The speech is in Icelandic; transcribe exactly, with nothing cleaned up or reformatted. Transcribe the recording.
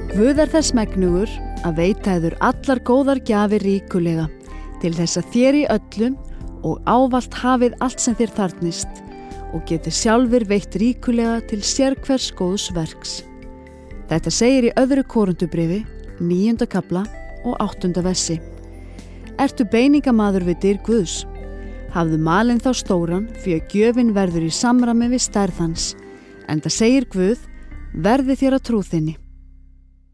Guð er þess megnugur að veita yður allar góðar gjafir ríkulega, til þess að þér í öllum og ávallt hafið allt sem þér þarfnist og getið sjálfur veitt ríkulega til sérhvers góðs verks. Þetta segir í öðru Korintubréfi, níunda kafla og áttunda versi. Ertu beiningamaður við dyr Guðs? Hafðu malinn þá stóran, því að gjöfin verður í samræmi við stærð hans. Enda segir Guð, verði þér að trú þinni.